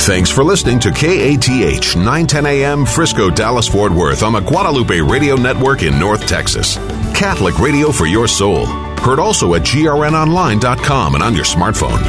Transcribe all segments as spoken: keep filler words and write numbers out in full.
Thanks for listening to K A T H nine ten A M Frisco, Dallas, Fort Worth on the Guadalupe Radio Network in North Texas. Catholic radio for your soul. Heard also at G R N online dot com and on your smartphone.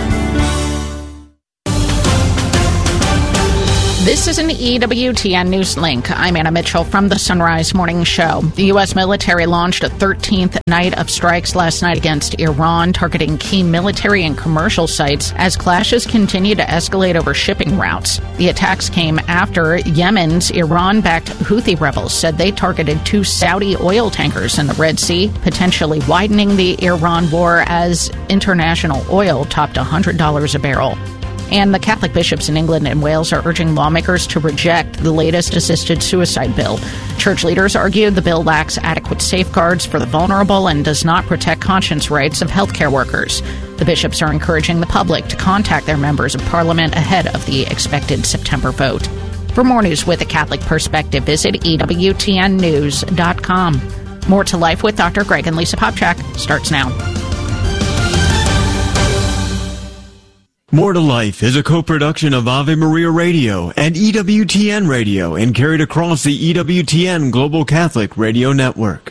This is an E W T N News Link. I'm Anna Mitchell from the Sunrise Morning Show. The U S military launched a thirteenth night of strikes last night against Iran, targeting key military and commercial sites as clashes continue to escalate over shipping routes. The attacks came after Yemen's Iran-backed Houthi rebels said they targeted two Saudi oil tankers in the Red Sea, potentially widening the Iran war as international oil topped one hundred dollars a barrel. And the Catholic bishops in England and Wales are urging lawmakers to reject the latest assisted suicide bill. Church leaders argue the bill lacks adequate safeguards for the vulnerable and does not protect conscience rights of healthcare workers. The bishops are encouraging the public to contact their members of parliament ahead of the expected September vote. For more news with a Catholic perspective, visit E W T N news dot com. More to Life with Doctor Greg and Lisa Popchak starts now. More to Life is a co-production of Ave Maria Radio and E W T N Radio and carried across the E W T N Global Catholic Radio Network.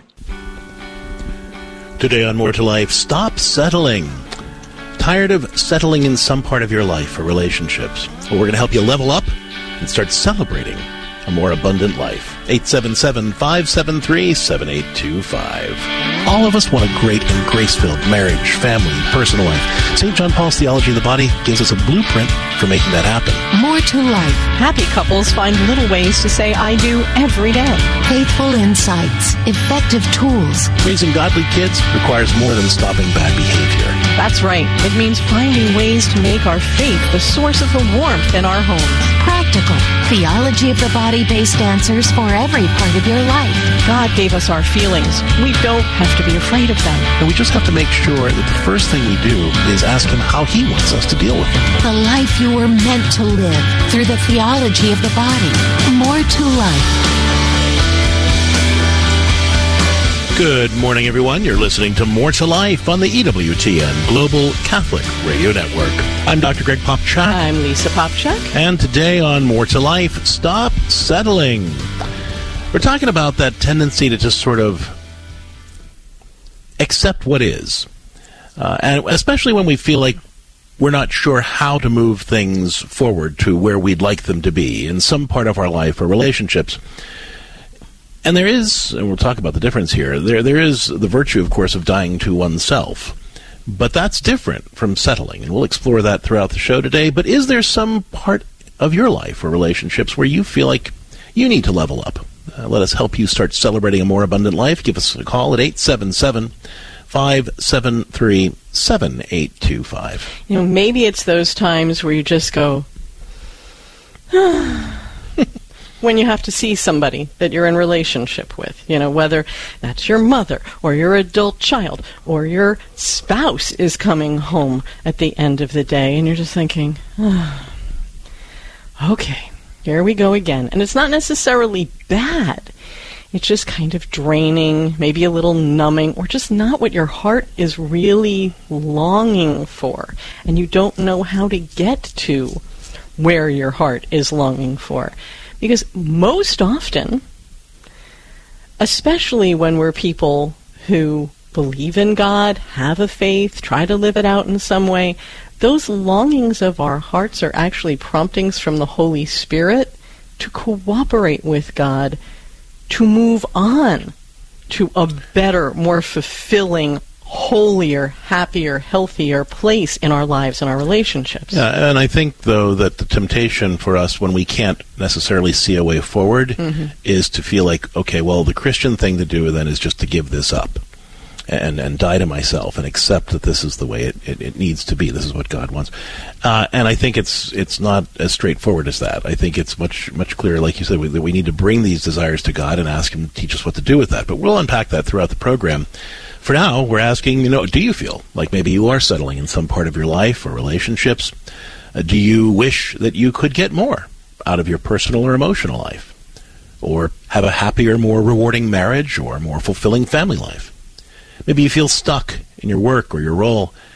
Today on More to Life, stop settling. Tired of settling in some part of your life or relationships? Well, we're going to help you level up and start celebrating a more abundant life. eight seven seven, five seven three, seven eight two five. All of us want a great and grace-filled marriage, family, personal life. Saint John Paul's Theology of the Body gives us a blueprint for making that happen. More to Life. Happy couples find little ways to say I do every day. Faithful insights. Effective tools. Raising godly kids requires more than stopping bad behavior. That's right. It means finding ways to make our faith the source of the warmth in our homes. Practical. Theology of the Body-based answers for every part of your life. God gave us our feelings. We don't have to be afraid of them. And we just have to make sure that the first thing we do is ask Him how He wants us to deal with them. The life you were meant to live through the theology of the body. More to Life. Good morning, everyone. You're listening to More to Life on the E W T N Global Catholic Radio Network. I'm Doctor Greg Popchak. I'm Lisa Popchak. And today on More to Life, stop settling. We're talking about that tendency to just sort of accept what is. Uh, and especially when we feel like we're not sure how to move things forward to where we'd like them to be in some part of our life or relationships. And there is, and we'll talk about the difference here, there there is the virtue, of course, of dying to oneself. But that's different from settling, and we'll explore that throughout the show today. But is there some part of your life or relationships where you feel like you need to level up? Uh, let us help you start celebrating a more abundant life. Give us a call at eight seven seven, five seven three, seven eight two five. You know, maybe it's those times where you just go, when you have to see somebody that you're in relationship with, you know, whether that's your mother or your adult child or your spouse is coming home at the end of the day, and you're just thinking, oh, okay, here we go again. And it's not necessarily bad. It's just kind of draining, maybe a little numbing, or just not what your heart is really longing for. And you don't know how to get to where your heart is longing for. Because most often, especially when we're people who believe in God, have a faith, try to live it out in some way, those longings of our hearts are actually promptings from the Holy Spirit to cooperate with God, to move on to a better, more fulfilling, holier, happier, healthier place in our lives and our relationships. Yeah, and I think, though, that the temptation for us when we can't necessarily see a way forward mm-hmm. is to feel like, okay, well, the Christian thing to do then is just to give this up and, and die to myself and accept that this is the way it, it, it needs to be. This is what God wants. Uh, and I think it's it's not as straightforward as that. I think it's much, much clearer, like you said, we, that we need to bring these desires to God and ask Him to teach us what to do with that. But we'll unpack that throughout the program. For now, we're asking, you know, do you feel like maybe you are settling in some part of your life or relationships? Uh, do you wish that you could get more out of your personal or emotional life? Or have a happier, more rewarding marriage or more fulfilling family life? Maybe you feel stuck in your work or your role,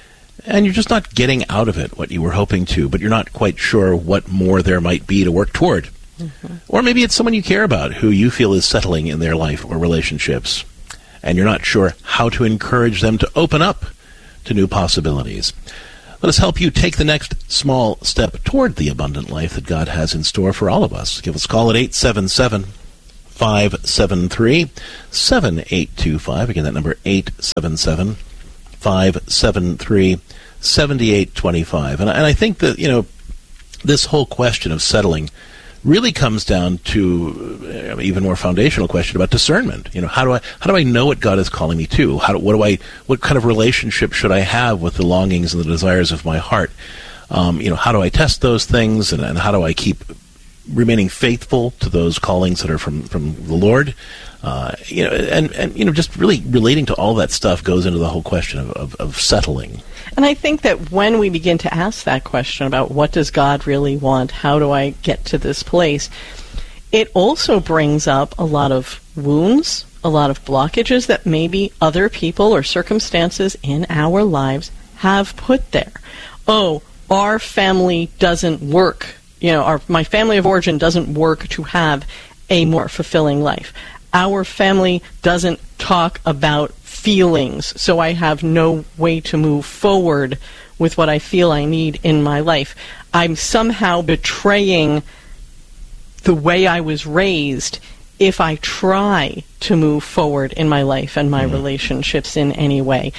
and you're just not getting out of it what you were hoping to, but you're not quite sure what more there might be to work toward. Mm-hmm. Or maybe it's someone you care about who you feel is settling in their life or relationships, and you're not sure how to encourage them to open up to new possibilities. Let us help you take the next small step toward the abundant life that God has in store for all of us. Give us a call at eight seven seven, five seven three, seven eight two five. Again, that number eight seven seven, five seven three, seven eight two five. And, and I think that, you know, this whole question of settling really comes down to an even more foundational question about discernment. You know, how do I how do I know what God is calling me to? How do, what do I what kind of relationship should I have with the longings and the desires of my heart? Um, you know, how do I test those things, and, and how do I keep remaining faithful to those callings that are from, from the Lord? Uh, you know, and, and you know, just really relating to all that stuff goes into the whole question of, of, of settling. And I think that when we begin to ask that question about what does God really want, how do I get to this place, it also brings up a lot of wounds, a lot of blockages that maybe other people or circumstances in our lives have put there. Oh, our family doesn't work. You know, our, my family of origin doesn't work to have a more fulfilling life. Our family doesn't talk about feelings, so I have no way to move forward with what I feel I need in my life. I'm somehow betraying the way I was raised if I try to move forward in my life and my mm-hmm. relationships in any way.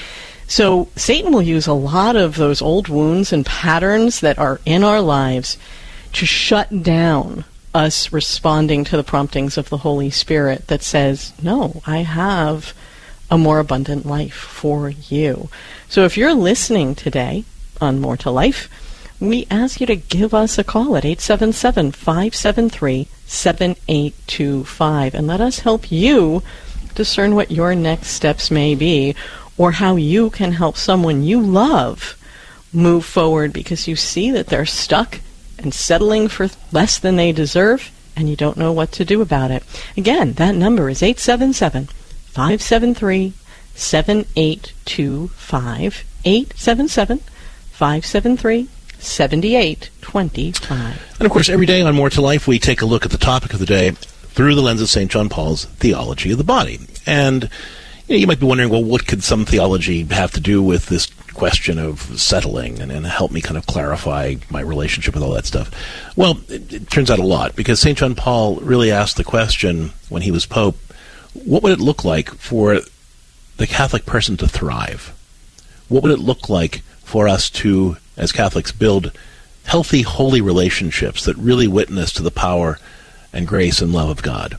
So Satan will use a lot of those old wounds and patterns that are in our lives to shut down us responding to the promptings of the Holy Spirit that says, no, I have a more abundant life for you. So if you're listening today on More to Life, we ask you to give us a call at eight seven seven, five seven three, seven eight two five and let us help you discern what your next steps may be, or how you can help someone you love move forward because you see that they're stuck and settling for less than they deserve, and you don't know what to do about it. Again, that number is eight seven seven, five seven three, seven eight two five, eight seven seven, five seven three, seven eight two five. And of course, every day on More to Life, we take a look at the topic of the day through the lens of Saint John Paul's theology of the body. And you know, you might be wondering, well, what could some theology have to do with this question of settling, and, and help me kind of clarify my relationship with all that stuff? Well, it, it turns out a lot, because Saint John Paul really asked the question when he was Pope, what would it look like for the Catholic person to thrive? What would it look like for us to, as Catholics, build healthy, holy relationships that really witness to the power and grace and love of God?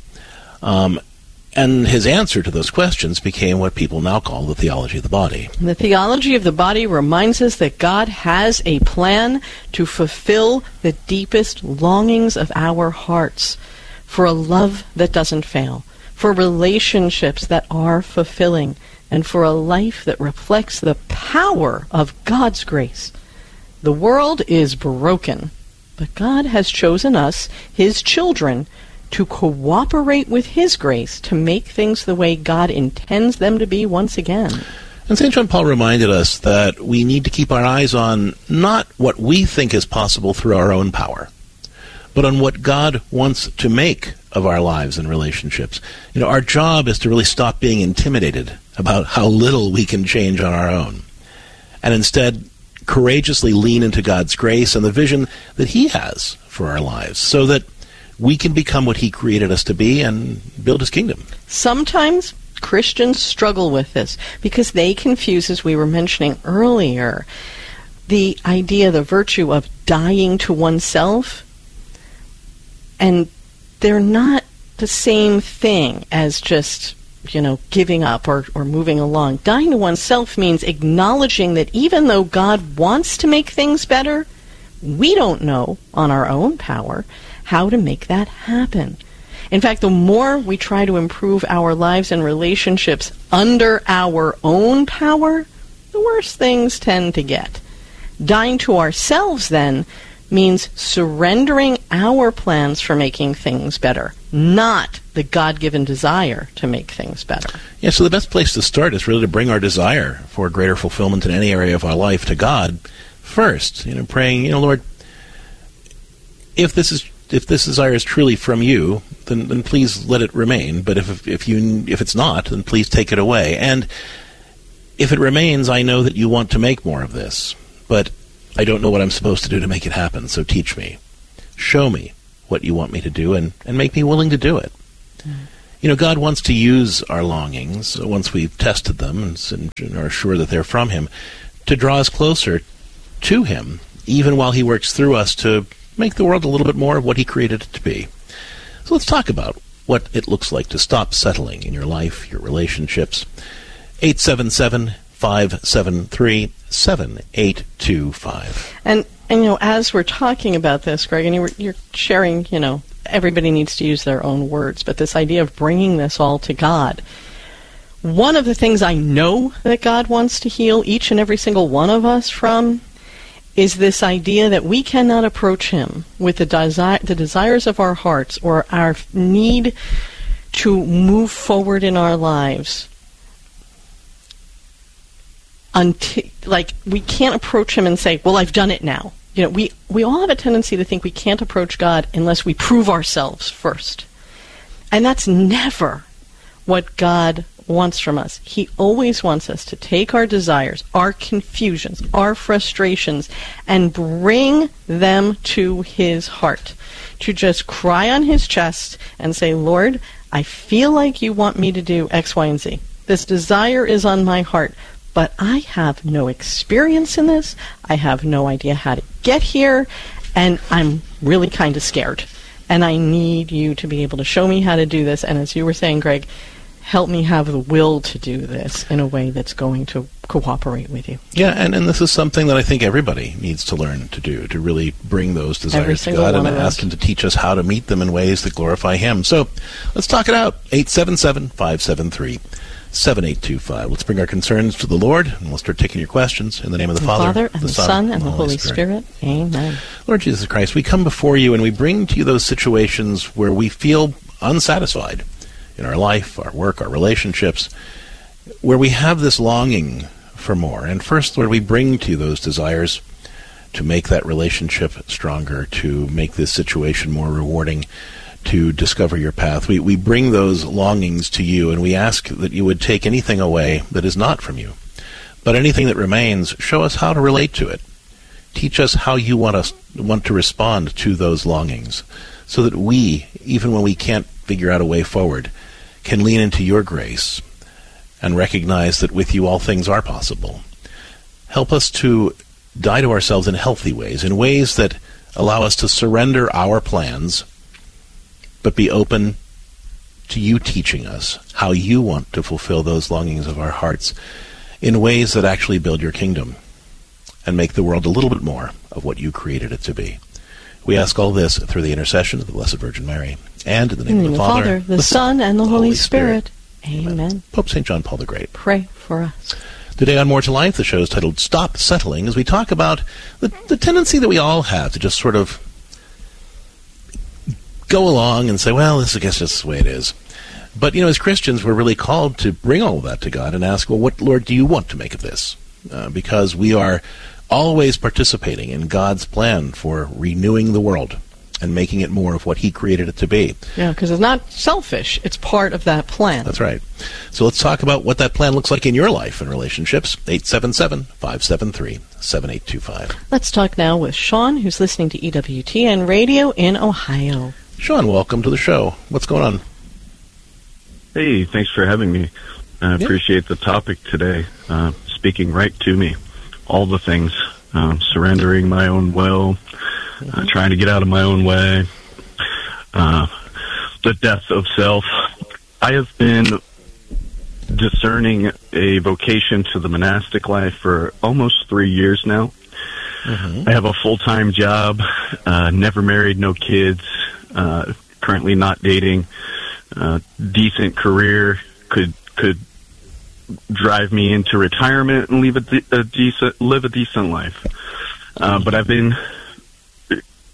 Um, And his answer to those questions became what people now call the theology of the body. The theology of the body reminds us that God has a plan to fulfill the deepest longings of our hearts, for a love that doesn't fail, for relationships that are fulfilling, and for a life that reflects the power of God's grace. The world is broken, but God has chosen us, His children, to cooperate with His grace to make things the way God intends them to be once again. And Saint John Paul reminded us that we need to keep our eyes on not what we think is possible through our own power, but on what God wants to make of our lives and relationships. You know, our job is to really stop being intimidated about how little we can change on our own, and instead courageously lean into God's grace and the vision that He has for our lives, so that we can become what He created us to be and build His kingdom. Sometimes Christians struggle with this because they confuse, as we were mentioning earlier, the idea, the virtue of dying to oneself, and they're not the same thing as just, you know, giving up or, or moving along. Dying to oneself means acknowledging that even though God wants to make things better, we don't know on our own power how to make that happen. In fact, the more we try to improve our lives and relationships under our own power, the worse things tend to get. Dying to ourselves, then, means surrendering our plans for making things better, not the God-given desire to make things better. Yeah, so the best place to start is really to bring our desire for greater fulfillment in any area of our life to God first. You know, praying, you know, Lord, if this is if this desire is truly from you, then, then please let it remain. But if if you if it's not, then please take it away. And if it remains, I know that you want to make more of this, but I don't know what I'm supposed to do to make it happen, so teach me. Show me what you want me to do, and, and make me willing to do it. Mm. You know, God wants to use our longings, once we've tested them and, and are sure that they're from Him, to draw us closer to Him, even while He works through us to make the world a little bit more of what He created it to be. So let's talk about what it looks like to stop settling in your life, your relationships. eight seven seven, five seven three, seven eight two five. And, and, you know, as we're talking about this, Greg, and you're, you're sharing, you know, everybody needs to use their own words, but this idea of bringing this all to God, one of the things I know that God wants to heal each and every single one of us from is this idea that we cannot approach Him with the, desi- the desires of our hearts or our need to move forward in our lives until, like, we can't approach Him and say, well, I've done it now. You know, we, we all have a tendency to think we can't approach God unless we prove ourselves first. And that's never what God wants from us. He always wants us to take our desires, our confusions, our frustrations, and bring them to His heart. To just cry on His chest and say, Lord, I feel like you want me to do X, Y, and Z. This desire is on my heart, but I have no experience in this. I have no idea how to get here, and I'm really kind of scared. And I need you to be able to show me how to do this. And as you were saying, Greg, help me have the will to do this in a way that's going to cooperate with you. Yeah, and, and this is something that I think everybody needs to learn to do, to really bring those desires to God and ask Him to teach us how to meet them in ways that glorify Him. So let's talk it out. eight seven seven, five seven three, seven eight two five. Let's bring our concerns to the Lord, and we'll start taking your questions in the name of the, the Father, Father, and the, the Son, Son, and the Holy Spirit. Spirit. Amen. Lord Jesus Christ, we come before you and we bring to you those situations where we feel unsatisfied in our life, our work, our relationships, where we have this longing for more. And first, Lord, we bring to you those desires to make that relationship stronger, to make this situation more rewarding, to discover your path. We, we bring those longings to you, and we ask that you would take anything away that is not from you. But anything that remains, show us how to relate to it. Teach us how you want us want to respond to those longings, so that we, even when we can't figure out a way forward, can lean into your grace and recognize that with you all things are possible. Help us to die to ourselves in healthy ways, in ways that allow us to surrender our plans, but be open to you teaching us how you want to fulfill those longings of our hearts in ways that actually build your kingdom and make the world a little bit more of what you created it to be. We ask all this through the intercession of the Blessed Virgin Mary, and in the name, in the name of the Father, Father, the, the Son, and the Holy, Holy Spirit. Spirit. Amen. Amen. Pope Saint John Paul the Great, pray for us. Today on More to Life, the show is titled Stop Settling, as we talk about the, the tendency that we all have to just sort of go along and say, well, this is, I guess, just the way it is. But, you know, as Christians, we're really called to bring all of that to God and ask, well, what, Lord, do you want to make of this? Uh, because we are always participating in God's plan for renewing the world and making it more of what He created it to be. Yeah, because it's not selfish. It's part of that plan. That's right. So let's talk about what that plan looks like in your life and relationships. eight seven seven, five seven three, seven eight two five. Let's talk now with Sean, who's listening to E W T N Radio in Ohio. Sean, welcome to the show. What's going on? Hey, thanks for having me. I yeah. appreciate the topic today. Uh, speaking right to me. All the things. Um, surrendering my own will. Uh, trying to get out of my own way, uh, the death of self. I have been discerning a vocation to the monastic life for almost three years now. Mm-hmm. I have a full-time job, uh, never married, no kids, uh, currently not dating, uh, decent career, could could drive me into retirement and leave a, de- a decent, live a decent life. Uh, but I've been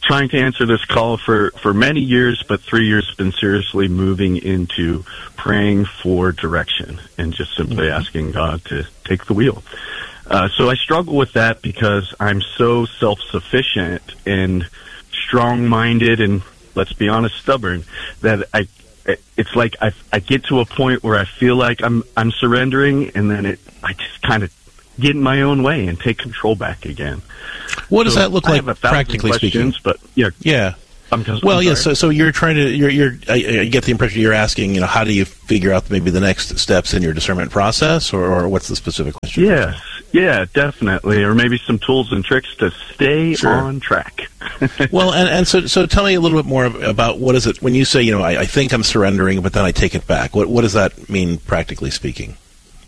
trying to answer this call for, for many years, but three years been seriously moving into praying for direction and just simply mm-hmm. asking God to take the wheel. Uh, so I struggle with that because I'm so self-sufficient and strong-minded and, let's be honest, stubborn, that I it's like I, I get to a point where I feel like I'm I'm surrendering, and then it I just kind of get in my own way and take control back again. What does so that look like, practically speaking? But yeah, yeah. I'm just, well, I'm yeah. So, so you're trying to. You're. you're I, I get the impression you're asking. You know, how do you figure out maybe the next steps in your discernment process, or, or what's the specific question? Yes. Yeah, definitely. Or maybe some tools and tricks to stay sure. on track. Well, and, and so so tell me a little bit more about what is it when you say, you know, I, I think I'm surrendering, but then I take it back. What what does that mean, practically speaking?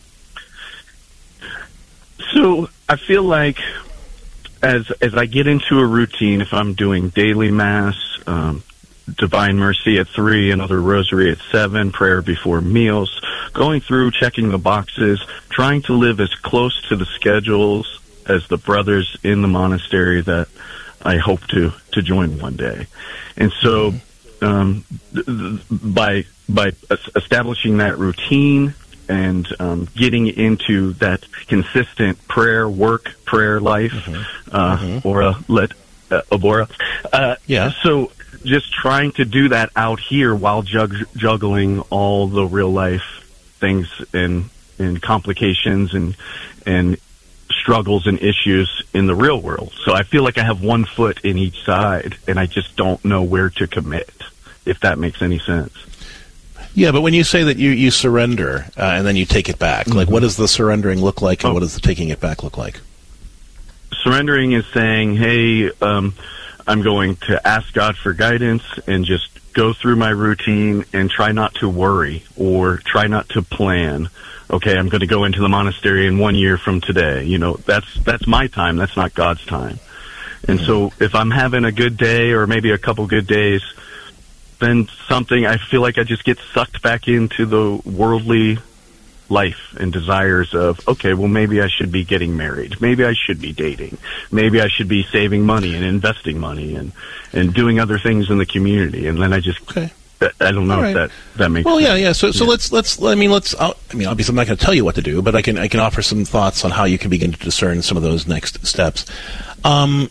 So I feel like as as I get into a routine, if I'm doing daily mass, um, Divine Mercy at three, another Rosary at seven, prayer before meals, going through, checking the boxes, trying to live as close to the schedules as the brothers in the monastery that I hope to, to join one day. And so um, th- th- by by establishing that routine and um, getting into that consistent prayer, work, prayer life, mm-hmm. Uh, mm-hmm. Ora, let, uh, Obora. Uh, yeah. So just trying to do that out here while jug- juggling all the real life things and, and complications and, and struggles and issues in the real world. So I feel like I have one foot in each side, and I just don't know where to commit, if that makes any sense. Yeah, but when you say that you, you surrender uh, and then you take it back, mm-hmm. like what does the surrendering look like, and oh. what does the taking it back look like? Surrendering is saying, hey, um, I'm going to ask God for guidance and just go through my routine and try not to worry or try not to plan. Okay, I'm going to go into the monastery in one year from today. You know, that's that's my time. That's not God's time. And mm-hmm. so if I'm having a good day or maybe a couple good days, then something, I feel like I just get sucked back into the worldly life and desires of, okay, well, maybe I should be getting married. Maybe I should be dating. Maybe I should be saving money and investing money and, and doing other things in the community. And then I just, okay. I, I don't know right. if that, that makes well, sense. Well, yeah, yeah. So, so yeah. let's, let's, I mean, let's, I'll, I mean, obviously I'm not going to tell you what to do, but I can, I can offer some thoughts on how you can begin to discern some of those next steps. Um,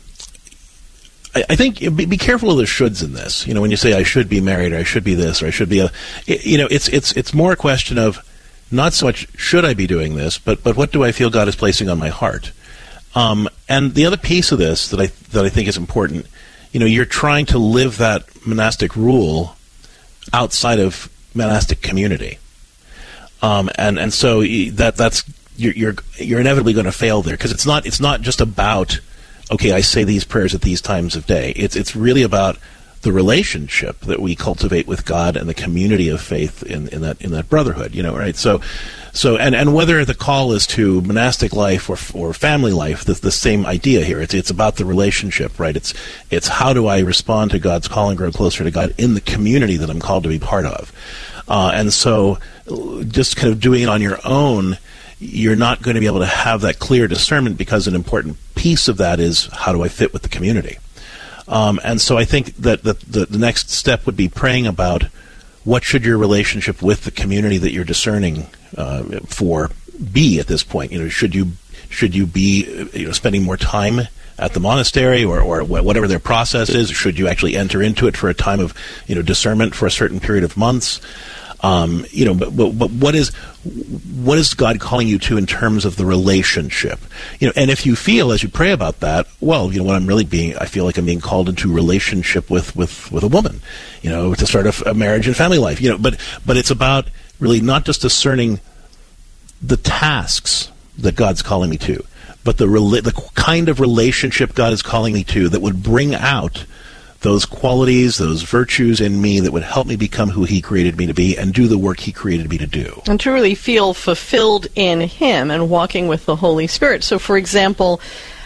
I think be, be careful of the shoulds in this. You know, when you say I should be married or I should be this or I should be a, you know, it's it's it's more a question of not so much should I be doing this, but but what do I feel God is placing on my heart. Um, and the other piece of this that I that I think is important, you know, you're trying to live that monastic rule outside of monastic community, um, and and so that that's you're you're, you're inevitably going to fail there because it's not it's not just about, okay, I say these prayers at these times of day. It's it's really about the relationship that we cultivate with God and the community of faith in, in that in that brotherhood. You know, right? So, so and, and whether the call is to monastic life or or family life, the, the same idea here. It's it's about the relationship, right? It's it's how do I respond to God's call and grow closer to God in the community that I'm called to be part of. Uh, and so, just kind of doing it on your own, you're not going to be able to have that clear discernment because an important piece of that is how do I fit with the community. Um, and so I think that the, the, the next step would be praying about what should your relationship with the community that you're discerning uh, for be at this point. You know, should you should you be you know spending more time at the monastery or, or whatever their process is? Should you actually enter into it for a time of you know discernment for a certain period of months? Um, you know, but, but, but what is what is God calling you to in terms of the relationship? You know, and if you feel as you pray about that, well, you know, what I'm really being, I feel like I'm being called into relationship with, with, with a woman, you know, to start a, a marriage and family life, you know, but but it's about really not just discerning the tasks that God's calling me to, but the rela- the kind of relationship God is calling me to that would bring out those qualities, those virtues in me that would help me become who He created me to be and do the work He created me to do. And truly feel fulfilled in Him and walking with the Holy Spirit. So, for example,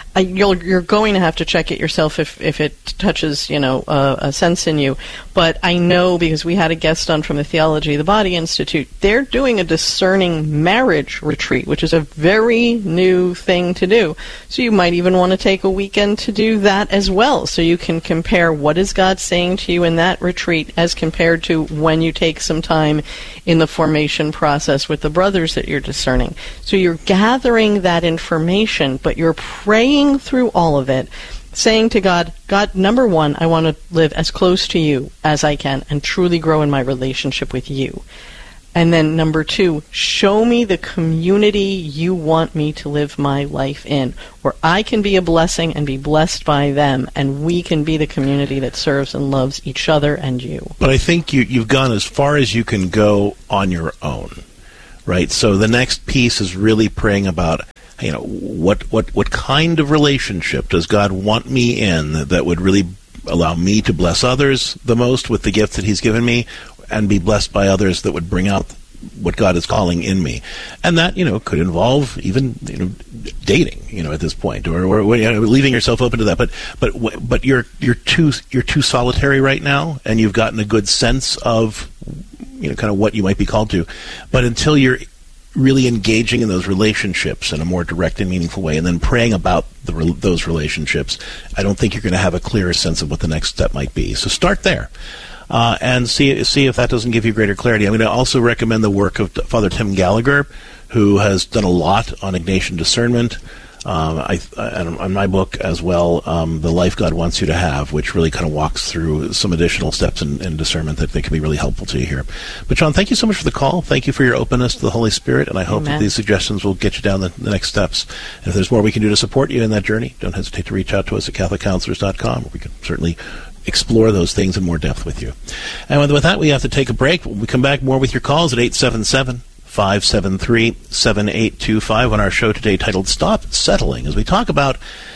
I, you'll, you're going to have to check it yourself if, if it touches, you know, uh, a sense in you. But I know, because we had a guest on from the Theology of the Body Institute, they're doing a discerning marriage retreat, which is a very new thing to do. So you might even want to take a weekend to do that as well, so you can compare what is God saying to you in that retreat as compared to when you take some time in the formation process with the brothers that you're discerning. So you're gathering that information, but you're praying through all of it, saying to God, God, number one, I want to live as close to you as I can and truly grow in my relationship with you. And then number two, show me the community you want me to live my life in, where I can be a blessing and be blessed by them, and we can be the community that serves and loves each other and you. But I think you, you've gone as far as you can go on your own, right? So the next piece is really praying about, you know, what, what, what kind of relationship does God want me in that, that would really allow me to bless others the most with the gifts that he's given me, and be blessed by others that would bring out what God is calling in me. And that, you know, could involve even, you know, dating, you know, at this point, or, or you know, leaving yourself open to that. But but but you're you're too you're too solitary right now, and you've gotten a good sense of, you know, kind of what you might be called to. But until you're really engaging in those relationships in a more direct and meaningful way, and then praying about the, those relationships, I don't think you're going to have a clearer sense of what the next step might be. So start there. Uh, and see see if that doesn't give you greater clarity. I'm going to also recommend the work of Father Tim Gallagher, who has done a lot on Ignatian discernment. Um, I, and on my book as well, um, The Life God Wants You to Have, which really kind of walks through some additional steps in, in discernment that they can be really helpful to you here. But John, thank you so much for the call. Thank you for your openness to the Holy Spirit, and I hope Amen. that these suggestions will get you down the, the next steps. And if there's more we can do to support you in that journey, don't hesitate to reach out to us at catholic counselors dot com. We can certainly explore those things in more depth with you. And with that, we have to take a break. When we come back, more with your calls at eight seven seven, five seven three, seven eight two five on our show today titled Stop Settling, as we talk about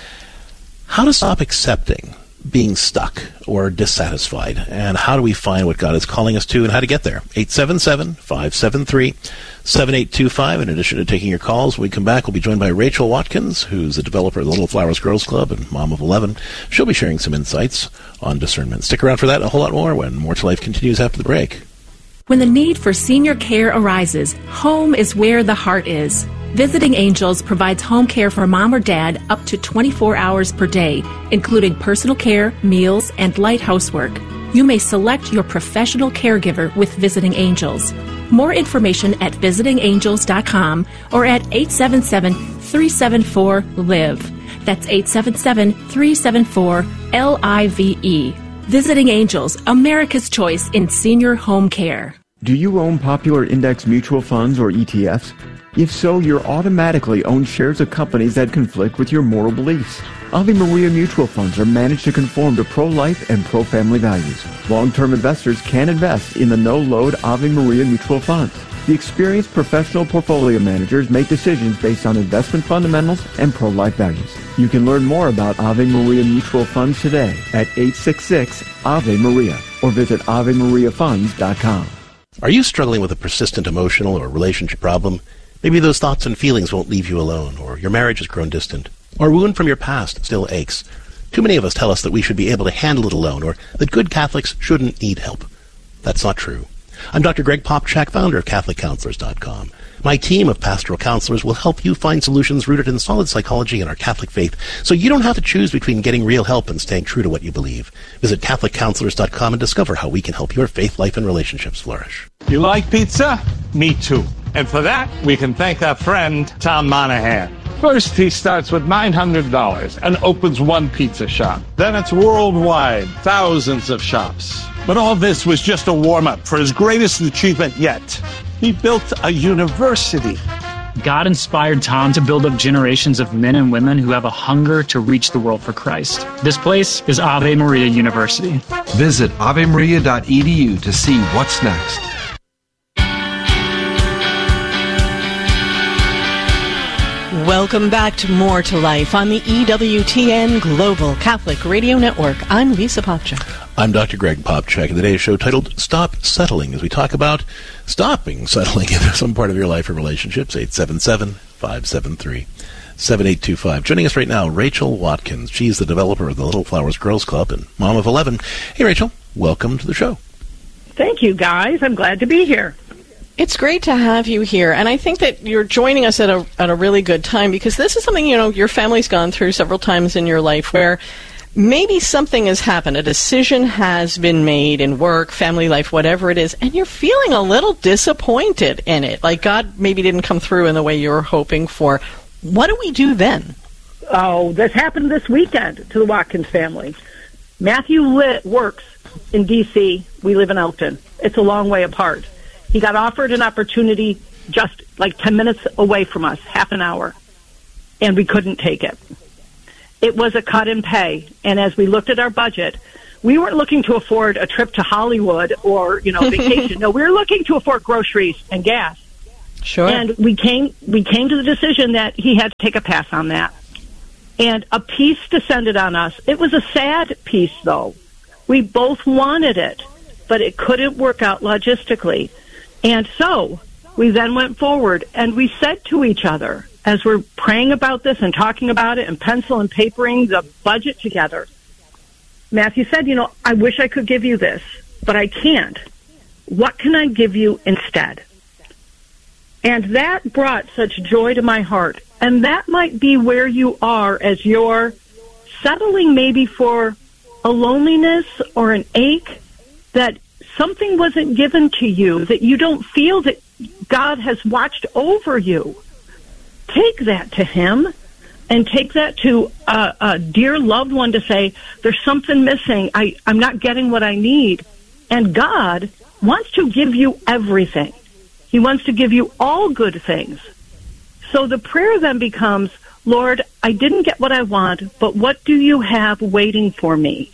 how to stop accepting being stuck or dissatisfied, and how do we find what God is calling us to and how to get there. eight seven seven, five seven three, seven eight two five. In addition to taking your calls, when we come back, we'll be joined by Rachel Watkins, who's the developer of the Little Flowers Girls Club and mom of eleven. She'll be sharing some insights on discernment. Stick around for that and a whole lot more when More to Life continues after the break. When the need for senior care arises, home is where the heart is. Visiting Angels provides home care for mom or dad up to twenty-four hours per day, including personal care, meals, and light housework. You may select your professional caregiver with Visiting Angels. More information at visiting angels dot com or at eight seven seven, three seven four, L I V E. That's eight seven seven, three seven four, L I V E. Visiting Angels, America's choice in senior home care. Do you own popular index mutual funds or E T Fs? If so, you're automatically own shares of companies that conflict with your moral beliefs. Ave Maria mutual funds are managed to conform to pro-life and pro-family values. Long-term investors can invest in the no-load Ave Maria mutual funds. The experienced professional portfolio managers make decisions based on investment fundamentals and pro-life values. You can learn more about Ave Maria mutual funds today at eight six six, A V E Maria or visit ave maria funds dot com. Are you struggling with a persistent emotional or relationship problem? Maybe those thoughts and feelings won't leave you alone, or your marriage has grown distant, or a wound from your past still aches. Too many of us tell us that we should be able to handle it alone, or that good Catholics shouldn't need help. That's not true. I'm Doctor Greg Popchak, founder of catholic counselors dot com. My team of pastoral counselors will help you find solutions rooted in solid psychology and our Catholic faith, so you don't have to choose between getting real help and staying true to what you believe. Visit catholic counselors dot com and discover how we can help your faith life and relationships flourish. You like pizza? Me too. And for that, we can thank our friend, Tom Monahan. First, he starts with nine hundred dollars and opens one pizza shop. Then it's worldwide, thousands of shops. But all this was just a warm-up for his greatest achievement yet. He built a university. God inspired Tom to build up generations of men and women who have a hunger to reach the world for Christ. This place is Ave Maria University. Visit ave maria dot e d u to see what's next. Welcome back to More to Life on the E W T N Global Catholic Radio Network. I'm Lisa Popchak. I'm Doctor Greg Popchak, and today's show titled Stop Settling, as we talk about stopping settling in some part of your life or relationships. eight seven seven, five seven three, seven eight two five. Joining us right now, Rachel Watkins. She's the developer of the Little Flowers Girls Club and mom of eleven. Hey, Rachel, welcome to the show. Thank you, guys. I'm glad to be here. It's great to have you here, and I think that you're joining us at a at a really good time, because this is something, you know, your family's gone through several times in your life where maybe something has happened, a decision has been made in work, family life, whatever it is, and you're feeling a little disappointed in it, like God maybe didn't come through in the way you were hoping for. What do we do then? Oh, this happened this weekend to the Watkins family. Matthew lit, works in D C We live in Elkton. It's a long way apart. He got offered an opportunity just like ten minutes away from us, half an hour, and we couldn't take it. It was a cut in pay, and as we looked at our budget, we weren't looking to afford a trip to Hollywood or, you know, vacation. No, we were looking to afford groceries and gas. Sure. And we came we came to the decision that he had to take a pass on that. And a peace descended on us. It was a sad peace, though. We both wanted it, but it couldn't work out logistically. And so we then went forward, and we said to each other, as we're praying about this and talking about it and pencil and papering the budget together, Matthew said, you know, I wish I could give you this, but I can't. What can I give you instead? And that brought such joy to my heart. And that might be where you are as you're settling maybe for a loneliness or an ache, that something wasn't given to you, that you don't feel that God has watched over you. Take that to Him, and take that to a, a dear loved one to say, there's something missing. I, I'm not getting what I need. And God wants to give you everything. He wants to give you all good things. So the prayer then becomes, Lord, I didn't get what I want, but what do you have waiting for me?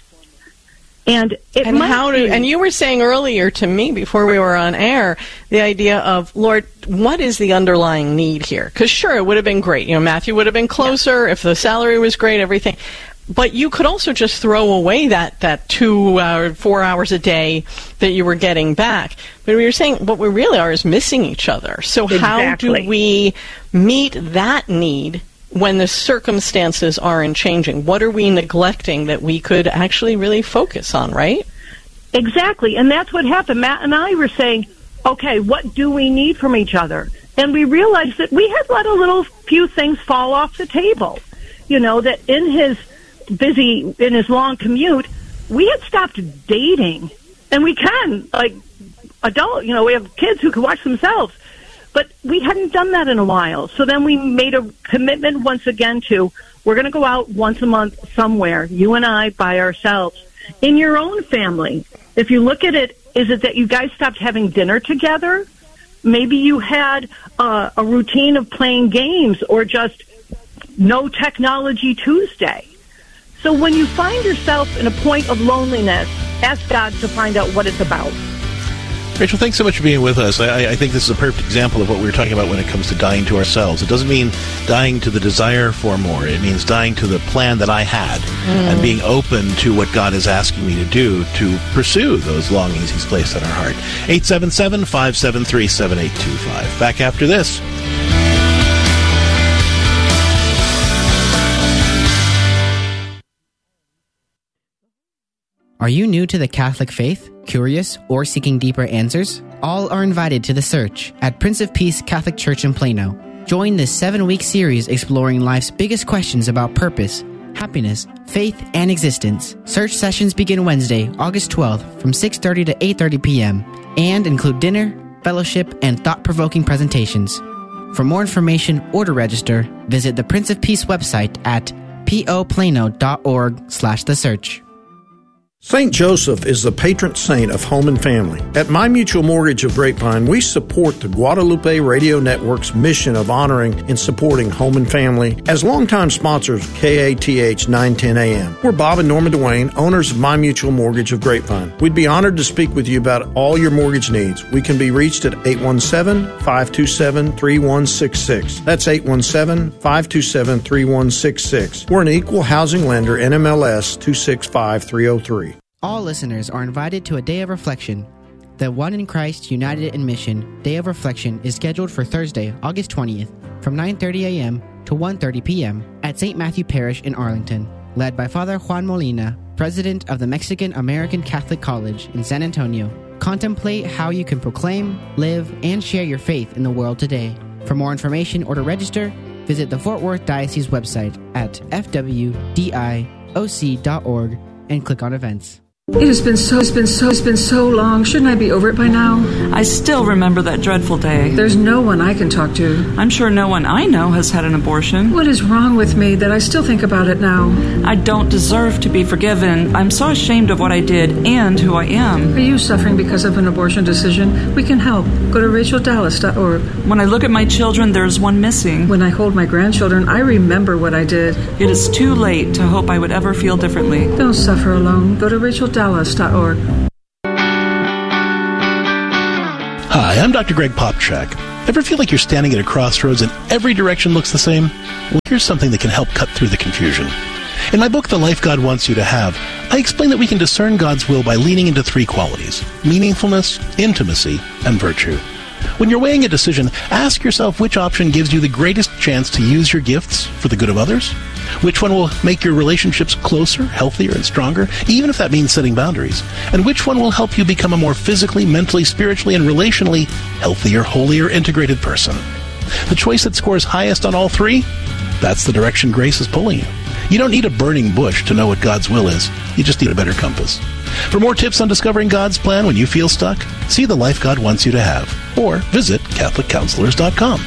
And it and might how do be, and you were saying earlier to me before we were on air the idea of, Lord, what is the underlying need here? Because sure, it would have been great. You know, Matthew would have been closer if the salary was great, everything. But you could also just throw away that that two or four hours a day that you were getting back. But we were saying what we really are is missing each other. So how Exactly. do we meet that need when the circumstances aren't changing? What are we neglecting that we could actually really focus on, right? Exactly, and that's what happened. Matt and I were saying, okay, what do we need from each other? And we realized that we had let a little few things fall off the table. You know, that in his busy, in his long commute, we had stopped dating. And we can, like, adult, you know, we have kids who can watch themselves. But we hadn't done that in a while. So then we made a commitment once again to, we're going to go out once a month somewhere, you and I, by ourselves. In your own family, if you look at it, is it that you guys stopped having dinner together? Maybe you had uh, a routine of playing games, or just no technology Tuesday. So when you find yourself in a point of loneliness, ask God to find out what it's about. Rachel, thanks so much for being with us. I, I think this is a perfect example of what we were talking about when it comes to dying to ourselves. It doesn't mean dying to the desire for more. It means dying to the plan that I had mm. and being open to what God is asking me to do to pursue those longings He's placed in our heart. eight seven seven, five seven three, seven eight two five. Back after this. Are you new to the Catholic faith, curious, or seeking deeper answers? All are invited to the search at Prince of Peace Catholic Church in Plano. Join this seven-week series exploring life's biggest questions about purpose, happiness, faith, and existence. Search sessions begin Wednesday, August twelfth from six thirty to eight thirty p.m. and include dinner, fellowship, and thought-provoking presentations. For more information or to register, visit the Prince of Peace website at poplano.org slash the search. Saint Joseph is the patron saint of home and family. At My Mutual Mortgage of Grapevine, we support the Guadalupe Radio Network's mission of honoring and supporting home and family as longtime sponsors of K A T H nine ten A M. We're Bob and Norma Duane, owners of My Mutual Mortgage of Grapevine. We'd be honored to speak with you about all your mortgage needs. We can be reached at eight one seven, five two seven, three one six six. That's eight one seven, five two seven, three one six six. We're an equal housing lender, N M L S two six five three oh three. All listeners are invited to a day of reflection. The One in Christ United in Mission Day of Reflection is scheduled for Thursday, August twentieth, from nine thirty a.m. to one thirty p.m. at Saint Matthew Parish in Arlington, led by Father Juan Molina, President of the Mexican American Catholic College in San Antonio. Contemplate how you can proclaim, live, and share your faith in the world today. For more information or to register, visit the Fort Worth Diocese website at f w d i o c dot org and click on events. It has been so, it's been so, it's been so long. Shouldn't I be over it by now? I still remember that dreadful day. There's no one I can talk to. I'm sure no one I know has had an abortion. What is wrong with me that I still think about it now? I don't deserve to be forgiven. I'm so ashamed of what I did and who I am. Are you suffering because of an abortion decision? We can help. Go to rachel dallas dot org. When I look at my children, there's one missing. When I hold my grandchildren, I remember what I did. It is too late to hope I would ever feel differently. Don't suffer alone. Go to rachel dallas dot org. Hi, I'm Doctor Greg Popchak. Ever feel like you're standing at a crossroads and every direction looks the same? Well, here's something that can help cut through the confusion. In my book, The Life God Wants You to Have, I explain that we can discern God's will by leaning into three qualities: meaningfulness, intimacy, and virtue. When you're weighing a decision, ask yourself which option gives you the greatest chance to use your gifts for the good of others. Which one will make your relationships closer, healthier, and stronger, even if that means setting boundaries? And which one will help you become a more physically, mentally, spiritually, and relationally healthier, holier, integrated person? The choice that scores highest on all three? That's the direction grace is pulling you. You don't need a burning bush to know what God's will is. You just need a better compass. For more tips on discovering God's plan when you feel stuck, see The Life God Wants You to Have, or visit catholic counselors dot com.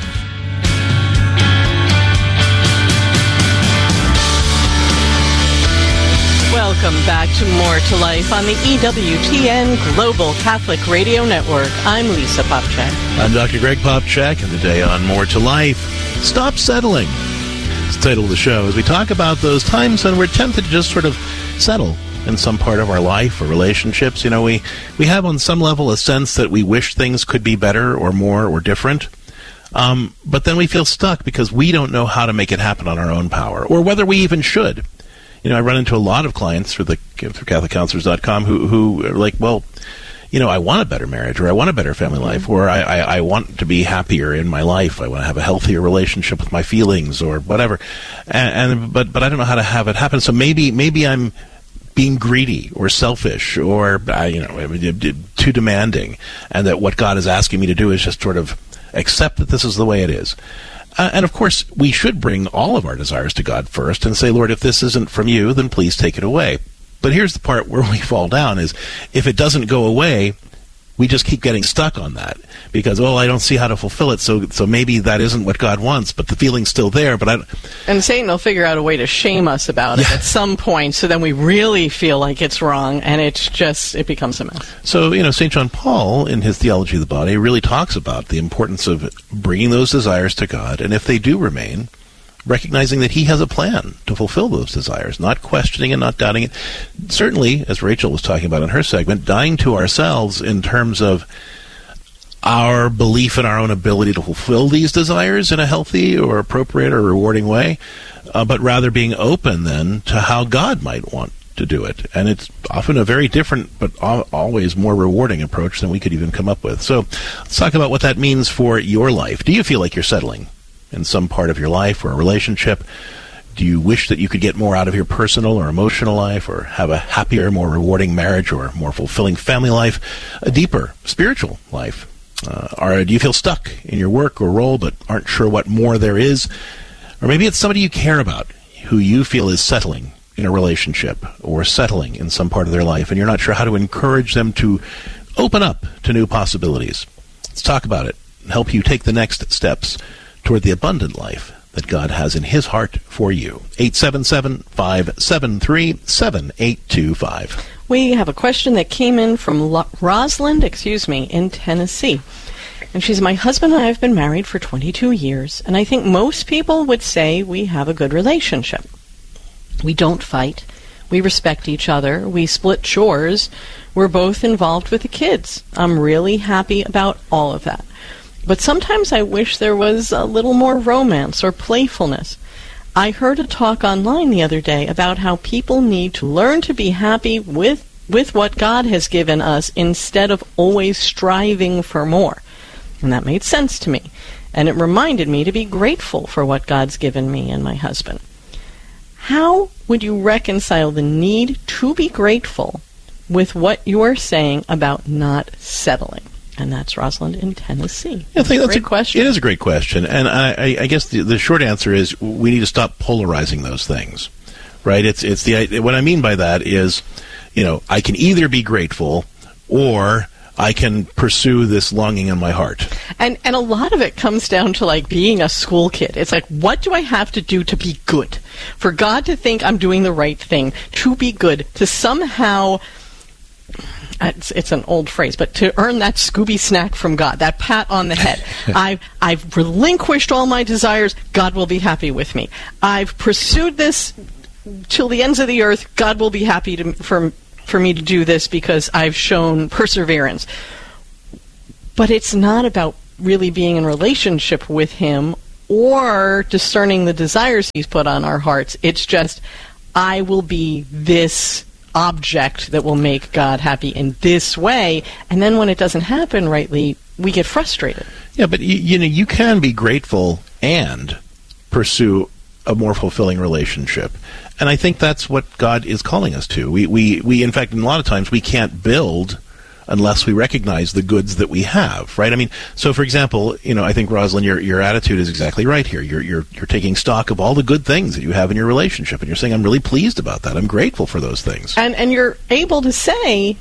Welcome back to More to Life on the E W T N Global Catholic Radio Network. I'm Lisa Popchak. I'm Doctor Greg Popchak, and today on More to Life, Stop Settling. It's the title of the show as we talk about those times when we're tempted to just sort of settle in some part of our life or relationships. You know, we, we have on some level a sense that we wish things could be better or more or different. Um, but then we feel stuck because we don't know how to make it happen on our own power, or whether we even should. You know, I run into a lot of clients through the through catholic counselors dot com who who are like, well, you know, I want a better marriage, or I want a better family life, or I, I, I want to be happier in my life. I want to have a healthier relationship with my feelings, or whatever. And, and but but I don't know how to have it happen. So maybe maybe I'm being greedy or selfish or uh, you know too demanding, and that what God is asking me to do is just sort of accept that this is the way it is. Uh, and, of course, we should bring all of our desires to God first and say, Lord, if this isn't from you, then please take it away. But here's the part where we fall down is if it doesn't go away, we just keep getting stuck on that because, well, I don't see how to fulfill it, so so maybe that isn't what God wants, but the feeling's still there. But I And Satan will figure out a way to shame us about it yeah. at some point, so then we really feel like it's wrong, and it's just, it becomes a mess. So, you know, Saint John Paul, in his Theology of the Body, really talks about the importance of bringing those desires to God, and if they do remain, recognizing that he has a plan to fulfill those desires, not questioning and not doubting it. Certainly, as Rachel was talking about in her segment, dying to ourselves in terms of our belief in our own ability to fulfill these desires in a healthy or appropriate or rewarding way, uh, but rather being open then to how God might want to do it. And it's often a very different but al- always more rewarding approach than we could even come up with. So let's talk about what that means for your life. Do you feel like you're settling in some part of your life or a relationship? Do you wish that you could get more out of your personal or emotional life, or have a happier, more rewarding marriage, or more fulfilling family life, a deeper spiritual life? Uh, or do you feel stuck in your work or role but aren't sure what more there is? Or maybe it's somebody you care about who you feel is settling in a relationship or settling in some part of their life, and you're not sure how to encourage them to open up to new possibilities. Let's talk about it and help you take the next steps toward the abundant life that God has in his heart for you. eight seven seven, five seven three, seven eight two five. We have a question that came in from Lo- Rosalind, excuse me, in Tennessee. And she's, my husband and I have been married for twenty-two years, and I think most people would say we have a good relationship. We don't fight. We respect each other. We split chores. We're both involved with the kids. I'm really happy about all of that. But sometimes I wish there was a little more romance or playfulness. I heard a talk online the other day about how people need to learn to be happy with, with what God has given us instead of always striving for more. And that made sense to me. and it reminded me to be grateful for what God's given me and my husband. How would you reconcile the need to be grateful with what you are saying about not settling? And that's Rosalind in Tennessee. I think that's great a question. It is a great question, and I, I guess the, the short answer is we need to stop polarizing those things, right? It's it's the what I mean by that is, you know, I can either be grateful or I can pursue this longing in my heart. And and a lot of it comes down to like being a school kid. It's like, what do I have to do to be good? For God to think I'm doing the right thing, to be good, to somehow, it's, it's an old phrase, but to earn that Scooby snack from God, that pat on the head. I've, I've relinquished all my desires, God will be happy with me. I've pursued this till the ends of the earth, God will be happy to, for for me to do this because I've shown perseverance. But it's not about really being in relationship with Him or discerning the desires He's put on our hearts. It's just, I will be this object that will make God happy in this way. And then when it doesn't happen rightly, we get frustrated. Yeah, but you, you know, you can be grateful and pursue a more fulfilling relationship. And I think that's what God is calling us to. We, we, we, in fact, in a lot of times, we can't build unless we recognize the goods that we have, right? I mean, so for example, you know, I think, Rosalind, your, your attitude is exactly right here. You're, you're, you're taking stock of all the good things that you have in your relationship, and you're saying, I'm really pleased about that. I'm grateful for those things. And, and you're able to say,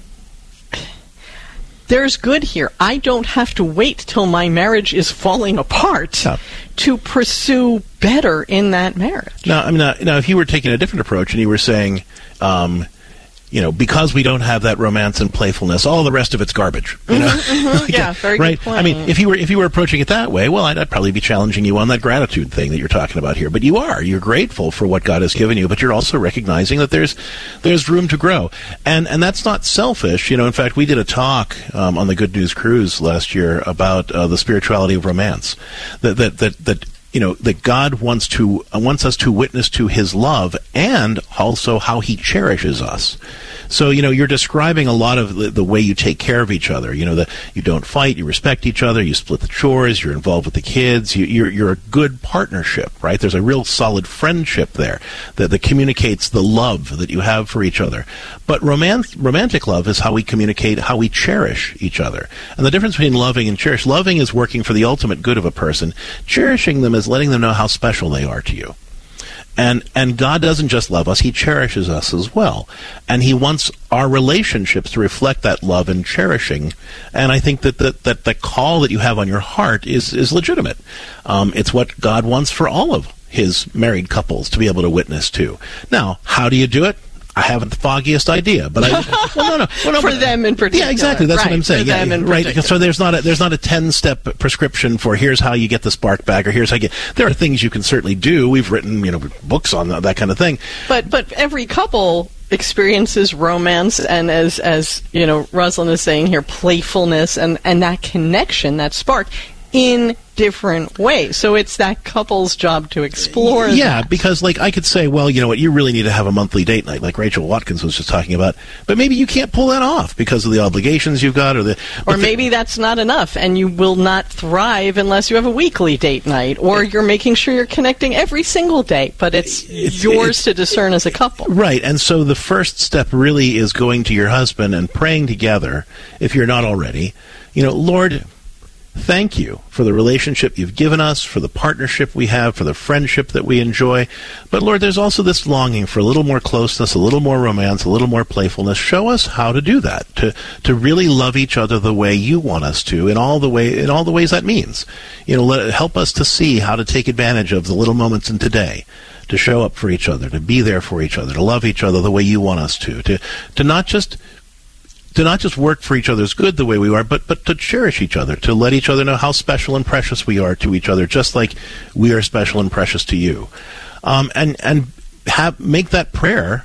there's good here. I don't have to wait till my marriage is falling apart yeah. to pursue better in that marriage. Now, I mean, now, now, if you were taking a different approach and you were saying, um, you know, because we don't have that romance and playfulness, all the rest of it's garbage. You know? Mm-hmm, mm-hmm. Yeah, very right? good point. I mean, if you were if you were approaching it that way, well, I'd, I'd probably be challenging you on that gratitude thing that you're talking about here. But you are. You're grateful for what God has given you, but you're also recognizing that there's there's room to grow. And and that's not selfish. You know, in fact, we did a talk um, on the Good News Cruise last year about uh, the spirituality of romance. That that that that you know, that God wants to uh, wants us to witness to His love and also how He cherishes us. So, you know, you're describing a lot of the, the way you take care of each other. You know, that you don't fight, you respect each other, you split the chores, you're involved with the kids, you, you're you're a good partnership, right? There's a real solid friendship there that, that communicates the love that you have for each other. But romance, romantic love is how we communicate, how we cherish each other. And the difference between loving and cherish, loving is working for the ultimate good of a person. Cherishing them is letting them know how special they are to you. And and God doesn't just love us, He cherishes us as well. And He wants our relationships to reflect that love and cherishing. And I think that the, that the call that you have on your heart is, is legitimate. Um, it's what God wants for all of His married couples to be able to witness to. Now, how do you do it? I haven't the foggiest idea, but I well, no, no, well, no for but, them in particular. Yeah, exactly. That's right, what I'm saying. For yeah, them in right. particular. So there's not a, there's not a ten-step prescription for here's how you get the spark back, or here's how you get. There are things you can certainly do. We've written, you know, books on that kind of thing. But but every couple experiences romance, and as as you know, Rosalind is saying here, playfulness, and and that connection, that spark, in different ways. So it's that couple's job to explore yeah, that. Because like I could say, well, you know what, you really need to have a monthly date night, like Rachel Watkins was just talking about, but maybe you can't pull that off because of the obligations you've got, or the or maybe the, that's not enough, and you will not thrive unless you have a weekly date night, or you're making sure you're connecting every single day, but it's, it's yours it's, to discern as a couple. Right, and so the first step really is going to your husband and praying together, if you're not already, you know, Lord, thank you for the relationship you've given us, for the partnership we have, for the friendship that we enjoy. But Lord, there's also this longing for a little more closeness, a little more romance, a little more playfulness. Show us how to do that, to to really love each other the way you want us to, in all the way in all the ways that means. You know, let, help us to see how to take advantage of the little moments in today, to show up for each other, to be there for each other, to love each other the way you want us to, to to not just to not just work for each other's good the way we are, but but to cherish each other, to let each other know how special and precious we are to each other, just like we are special and precious to you. Um, and and have make that prayer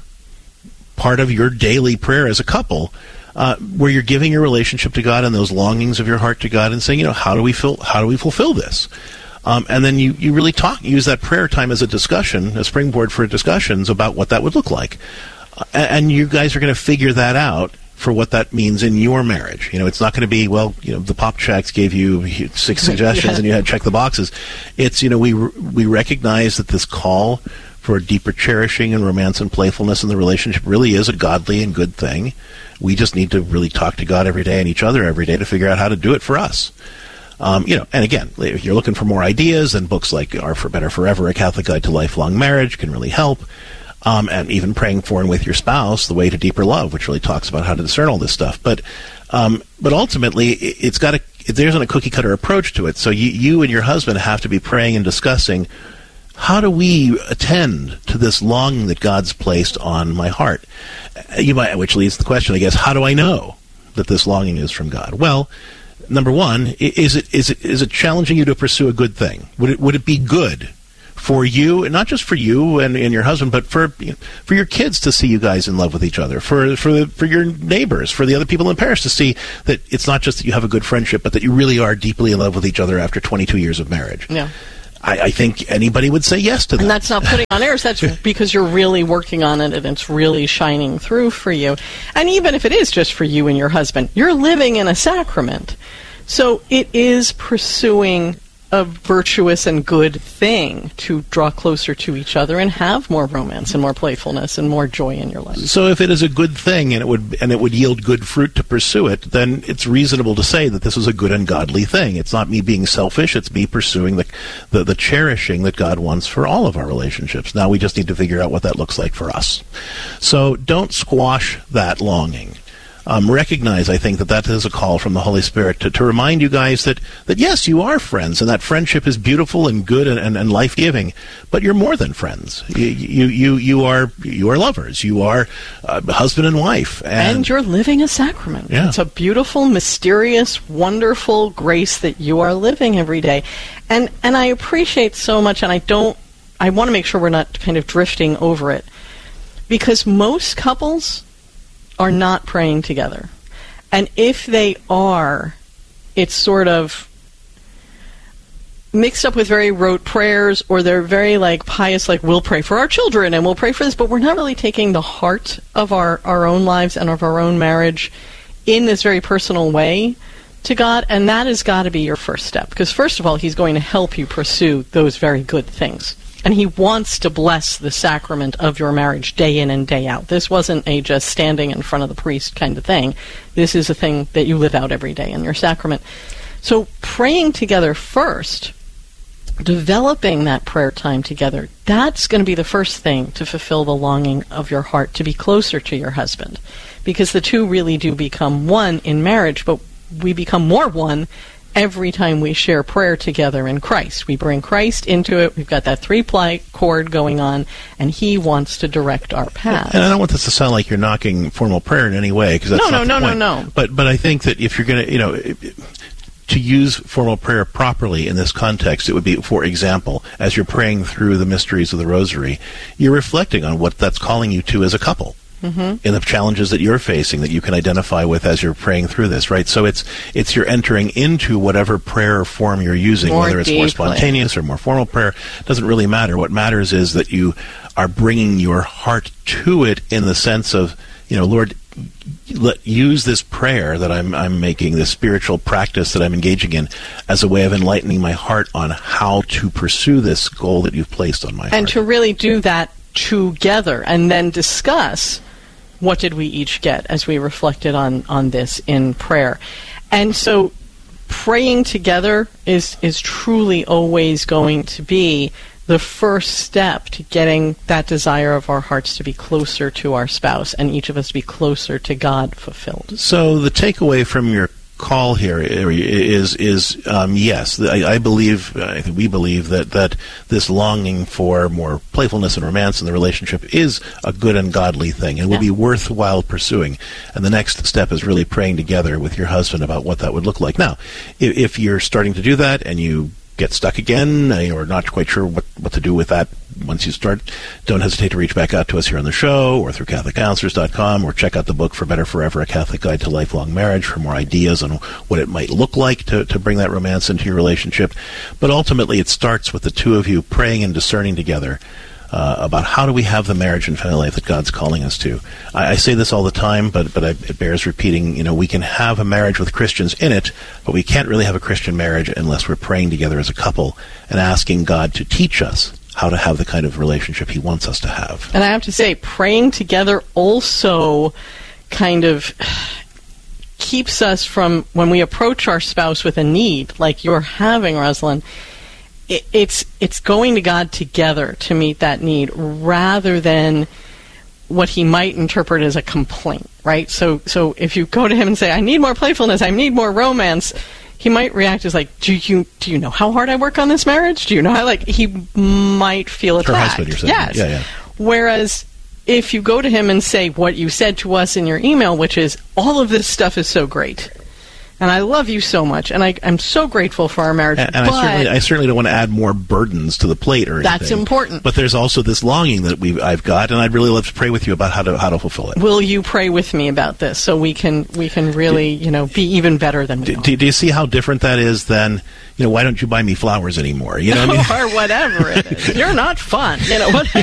part of your daily prayer as a couple, uh, where you're giving your relationship to God and those longings of your heart to God, and saying, you know, how do we feel? How do we fulfill this? Um, and then you, you really talk, use that prayer time as a discussion, a springboard for discussions about what that would look like. Uh, and you guys are going to figure that out for what that means in your marriage. You know, it's not going to be, well, you know, the pop checks gave you six suggestions yeah. and you had to check the boxes. It's, you know, we we recognize that this call for deeper cherishing and romance and playfulness in the relationship really is a godly and good thing. We just need to really talk to God every day and each other every day to figure out how to do it for us. Um, you know, and again, if you're looking for more ideas, then books like Are for Better Forever, A Catholic Guide to Lifelong Marriage can really help. Um, and even Praying for and with your spouse, The Way to Deeper Love, which really talks about how to discern all this stuff. But um, but ultimately, it, it's got a there isn't a cookie cutter approach to it. So you, you and your husband have to be praying and discussing, how do we attend to this longing that God's placed on my heart? You might, which leads to the question, I guess, how do I know that this longing is from God? Well, number one, is it is it is it challenging you to pursue a good thing? Would it would it be good for you, and not just for you and, and your husband, but for you know, for your kids to see you guys in love with each other, for for the, for your neighbors, for the other people in Paris to see that it's not just that you have a good friendship, but that you really are deeply in love with each other after twenty-two years of marriage? Yeah. I, I think anybody would say yes to that. And that's not putting on airs. That's because you're really working on it and it's really shining through for you. And even if it is just for you and your husband, you're living in a sacrament. So it is pursuing a virtuous and good thing to draw closer to each other and have more romance and more playfulness and more joy in your life. So if it is a good thing and it would and it would yield good fruit to pursue it, then it's reasonable to say that this is a good and godly thing. It's not me being selfish, it's me pursuing the, the, the cherishing that God wants for all of our relationships. Now we just need to figure out what that looks like for us. So don't squash that longing. Um, recognize, I think, that that is a call from the Holy Spirit to, to remind you guys that, that, yes, you are friends, and that friendship is beautiful and good and, and, and life-giving, but you're more than friends. You you you, you are you are lovers. You are uh, husband and wife. And, and you're living a sacrament. Yeah. It's a beautiful, mysterious, wonderful grace that you are living every day. And, and I appreciate so much, and I don't, I want to make sure we're not kind of drifting over it, because most couples are not praying together. And if they are, it's sort of mixed up with very rote prayers, or they're very like pious, like we'll pray for our children and we'll pray for this, but we're not really taking the heart of our, our own lives and of our own marriage in this very personal way to God, and that has got to be your first step. Because first of all, He's going to help you pursue those very good things. And He wants to bless the sacrament of your marriage day in and day out. This wasn't a just standing in front of the priest kind of thing. This is a thing that you live out every day in your sacrament. So praying together first, developing that prayer time together, that's going to be the first thing to fulfill the longing of your heart, to be closer to your husband. Because the two really do become one in marriage, but we become more one every time we share prayer together in Christ. We bring Christ into it. We've got that three-ply chord going on, and He wants to direct our path. And I don't want this to sound like you're knocking formal prayer in any way, because that's no, not no, the no, point. no, no. But but I think that if you're going to, you know, to use formal prayer properly in this context, it would be, for example, as you're praying through the mysteries of the Rosary, you're reflecting on what that's calling you to as a couple. Mm-hmm. In the challenges that you're facing that you can identify with as you're praying through this, right? So it's it's you're entering into whatever prayer form you're using, more whether it's deeply. more spontaneous or more formal prayer. Doesn't really matter. What matters is that you are bringing your heart to it in the sense of, you know, Lord, let use this prayer that I'm I'm making, this spiritual practice that I'm engaging in, as a way of enlightening my heart on how to pursue this goal that you've placed on my heart. And to really do that together, and then discuss what did we each get as we reflected on, on this in prayer. And so praying together is, is truly always going to be the first step to getting that desire of our hearts to be closer to our spouse, and each of us to be closer to God fulfilled. So the takeaway from your call here is is um, yes, I, I believe, I think we believe that, that this longing for more playfulness and romance in the relationship is a good and godly thing, and will yeah. be worthwhile pursuing. And the next step is really praying together with your husband about what that would look like. Now, if, if you're starting to do that and you get stuck again, or not quite sure what, what to do with that once you start, don't hesitate to reach back out to us here on the show or through Catholic Counselors dot com, or check out the book For Better Forever, A Catholic Guide to Lifelong Marriage, for more ideas on what it might look like to, to bring that romance into your relationship. But ultimately, it starts with the two of you praying and discerning together uh, about how do we have the marriage and family life that God's calling us to. I, I say this all the time, but but I, it bears repeating. You know, we can have a marriage with Christians in it, but we can't really have a Christian marriage unless we're praying together as a couple and asking God to teach us how to have the kind of relationship He wants us to have. And I have to say, praying together also kind of keeps us from, when we approach our spouse with a need, like you're having, Rosalind, it, it's it's going to God together to meet that need, rather than what He might interpret as a complaint, right? So, so if you go to Him and say, I need more playfulness, I need more romance, He might react as like, do you do you know how hard I work on this marriage? Do you know how, like, He might feel attacked. Her husband, you're saying. Yes. Yeah, yeah. Whereas if you go to Him and say what you said to us in your email, which is, all of this stuff is so great, and I love you so much, and I, I'm so grateful for our marriage. And, and but I certainly, I certainly don't want to add more burdens to the plate or anything. That's important. But there's also this longing that we've I've got, and I'd really love to pray with you about how to how to fulfill it. Will you pray with me about this so we can we can really you know be even better than we do, are? Do, do you see how different that is than, you know, why don't you buy me flowers anymore? You know what I mean? Or whatever it is. You're not fun. You know what?